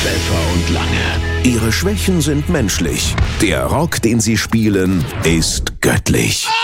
Pfeffer und Lange. Ihre Schwächen sind menschlich. Der Rock, den sie spielen, ist göttlich.